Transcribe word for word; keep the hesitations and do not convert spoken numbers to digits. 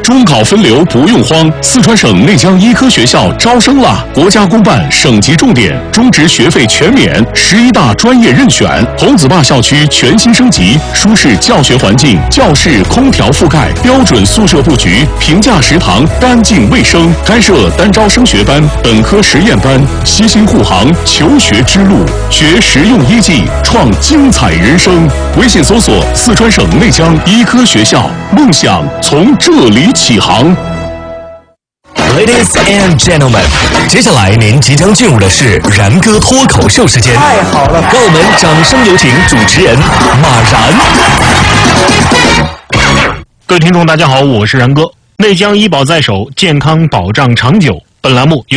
中考分流不用慌，四川省内江医科学校招生啦！国家公办省级重点，中职学费全免，十一大专业任选。红子坝校区全新升级，舒适教学环境，教室空调覆盖，标准宿舍布局，平价食堂，干净卫生。开设单招升学班、本科实验班，悉心护航求学之路，学实用医技，创精彩人生。微信搜索四川省内江医科学校，梦想从这里起航。 Ladies and gentlemen， 接下来您即将进入的是然哥脱口秀时间。 太好了， 让我们掌声有请主持人马然。 各位听众，大家好，我是然哥。内江医保在手，健康保障长久。本栏目由